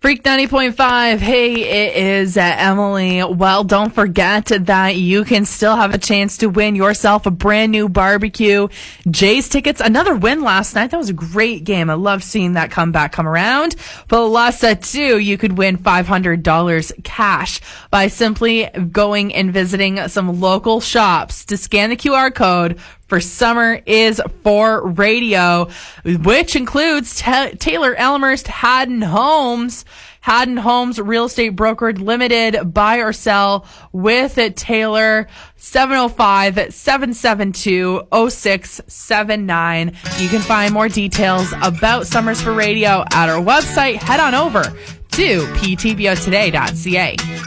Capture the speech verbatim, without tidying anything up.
Freak ninety point five. Hey, it is uh, Emily. Well, don't forget that you can still have a chance to win yourself a brand new barbecue. Jays tickets. Another win last night. That was a great game. I love seeing that comeback come around. Plus, uh, too, you could win five hundred dollars cash by simply going and visiting some local shops to scan the Q R code for Summer is for Radio, which includes Ta- Taylor Elmhurst, Haddon Homes. Haddon Homes Real Estate Brokered Limited. Buy or sell with Taylor. seven oh five, seven seven two, oh six seven nine. You can find more details about Summers for Radio at our website. Head on over to p t b o today dot c a.